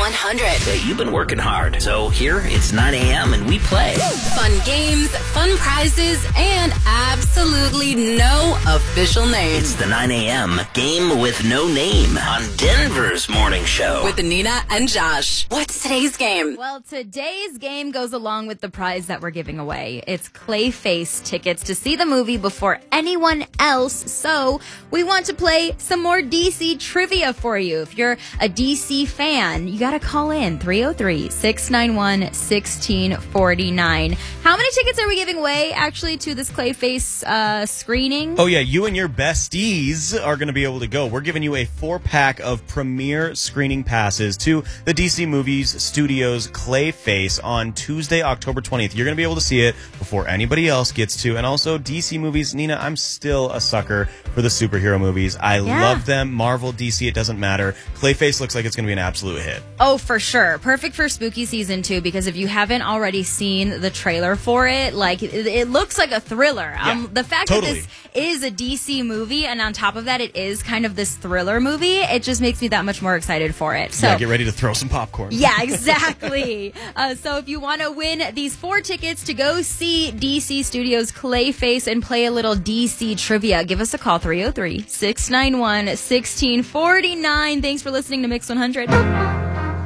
100. Hey, you've been working hard, so here it's 9 a.m. and we play. Fun games, fun prizes, and absolutely no official name. It's the 9 a.m. game with no name on Denver's morning show. With Nina and Josh. What's today's game? Well, today's game goes along with the prize that we're giving away. It's Clayface tickets to see the movie before anyone else. So we want to play some more DC trivia for you. If you're a DC fan, you got to call in 303-691-1649. How many tickets are we giving away actually to this Clayface screening? Oh, yeah. You and your besties are going to be able to go. We're giving you a 4-pack of premiere screening passes to the DC Movies Studios Clayface on Tuesday, October 20th. You're going to be able to see it before anybody else gets to. And also DC movies. Nina, I'm still a sucker for the superhero movies. I love them. Marvel, DC, it doesn't matter. Clayface looks like it's going to be an absolute hit. Oh, for sure. Perfect for spooky season, too, because if you haven't already seen the trailer for it, like, it looks like a thriller. Yeah, the fact that this is a DC movie, and on top of that, it is kind of this thriller movie, it just makes me that much more excited for it. So, yeah, get ready to throw some popcorn. Yeah, exactly. So if you want to win these 4 tickets to go see DC Studios Clayface and play a little DC trivia, give us a call, 303-691-1649. Thanks for listening to Mix 100.